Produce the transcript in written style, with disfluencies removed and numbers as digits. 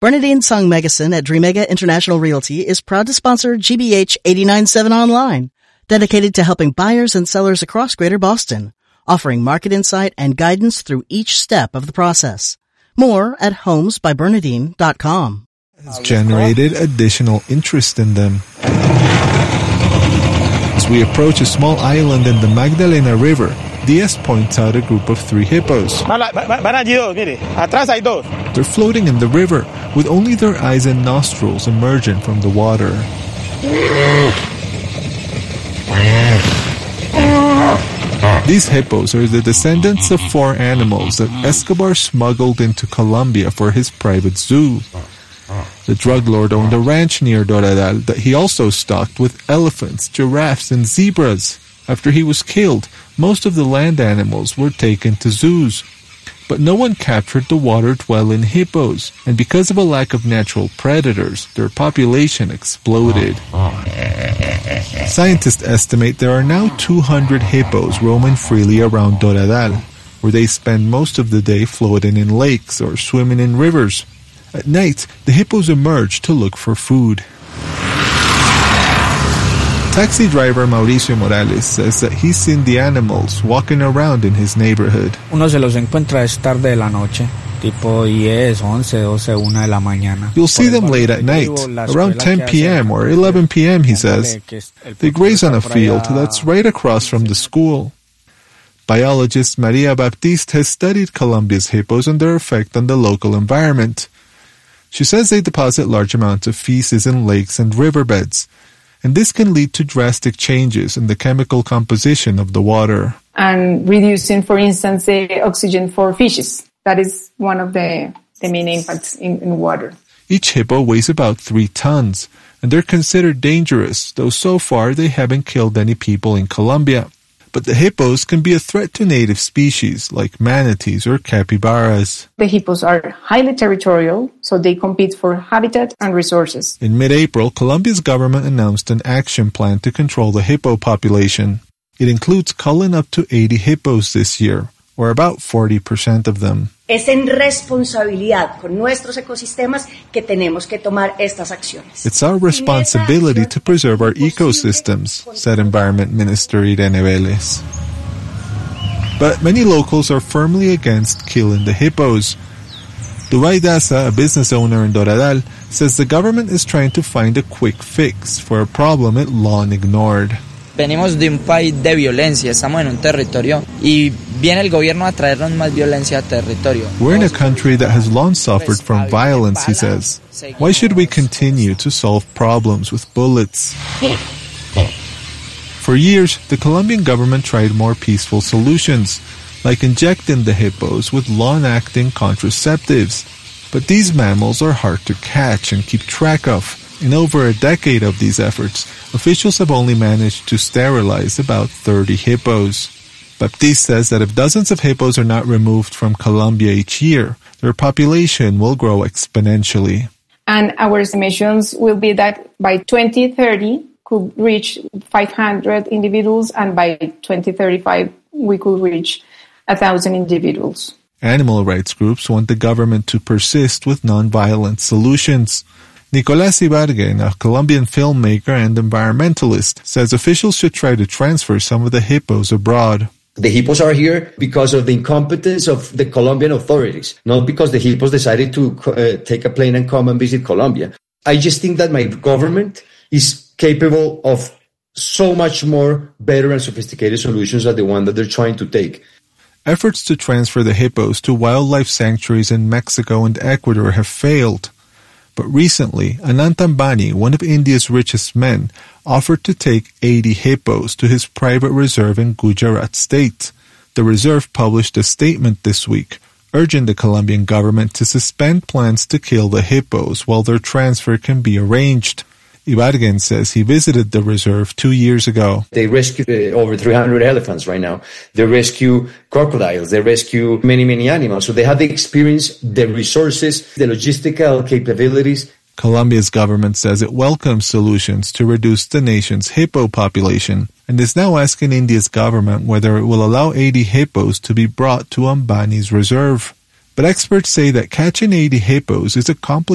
Bernadine Sung Megason at Dreamega International Realty is proud to sponsor GBH 89.7 Online, dedicated to helping buyers and sellers across Greater Boston, offering market insight and guidance through each step of the process. More at homesbybernadine.com. Has generated additional interest in them. As we approach a small island in the Magdalena River, Diaz points out a group of 3 hippos. They're floating in the river, with only their eyes and nostrils emerging from the water. These hippos are the descendants of 4 animals that Escobar smuggled into Colombia for his private zoo. The drug lord owned a ranch near Doradal that he also stocked with elephants, giraffes, and zebras. After he was killed, most of the land animals were taken to zoos. But no one captured the water-dwelling hippos, and because of a lack of natural predators, their population exploded. Scientists estimate there are now 200 hippos roaming freely around Doradal, where they spend most of the day floating in lakes or swimming in rivers. At night, the hippos emerge to look for food. Taxi driver Mauricio Morales says that he's seen the animals walking around in his neighborhood. Uno se los encuentra es tarde de la noche, tipo 10, 11, 12, 1 de la mañana. You'll see them late at night, around 10 p.m. or 11 p.m., he says. They graze on a field that's right across from the school. Biologist Maria Baptiste has studied Colombia's hippos and their effect on the local environment. She says they deposit large amounts of feces in lakes and riverbeds, and this can lead to drastic changes in the chemical composition of the water. And reducing, for instance, the oxygen for fishes. That is one of the main impacts in water. Each hippo weighs about 3 tons, and they're considered dangerous, though so far they haven't killed any people in Colombia. But the hippos can be a threat to native species like manatees or capybaras. The hippos are highly territorial, so they compete for habitat and resources. In mid-April, Colombia's government announced an action plan to control the hippo population. It includes culling up to 80 hippos this year, or about 40% of them. Es en responsabilidad con nuestros ecosistemas que tenemos que tomar estas acciones. It's our responsibility to preserve our ecosystems, said Environment Minister Irene Vélez. But many locals are firmly against killing the hippos. Duray Daza, a business owner in Doradal, says the government is trying to find a quick fix for a problem it long ignored. Venimos de un país de violencia, estamos en un territorio y viene el gobierno a traernos más violencia al territorio. We're in a country that has long suffered from violence, he says. Why should we continue to solve problems with bullets? For years, the Colombian government tried more peaceful solutions, like injecting the hippos with long-acting contraceptives. But these mammals are hard to catch and keep track of. In over a decade of these efforts, officials have only managed to sterilize about 30 hippos. Baptiste says that if dozens of hippos are not removed from Colombia each year, their population will grow exponentially. And our estimations will be that by 2030 could reach 500 individuals, and by 2035 we could reach 1,000 individuals. Animal rights groups want the government to persist with non-violent solutions. Nicolás Ibargüen, a Colombian filmmaker and environmentalist, says officials should try to transfer some of the hippos abroad. The hippos are here because of the incompetence of the Colombian authorities, not because the hippos decided to take a plane and come and visit Colombia. I just think that my government is capable of so much more better and sophisticated solutions than the one that they're trying to take. Efforts to transfer the hippos to wildlife sanctuaries in Mexico and Ecuador have failed. But recently, Anant Ambani, one of India's richest men, offered to take 80 hippos to his private reserve in Gujarat state. The reserve published a statement this week, urging the Colombian government to suspend plans to kill the hippos while their transfer can be arranged. Ibargüen says he visited the reserve 2 years ago. They rescue over 300 elephants right now. They rescue crocodiles. They rescue many, many animals. So they have the experience, the resources, the logistical capabilities. Colombia's government says it welcomes solutions to reduce the nation's hippo population and is now asking India's government whether it will allow 80 hippos to be brought to Ambani's reserve. But experts say that catching 80 hippos is a complicated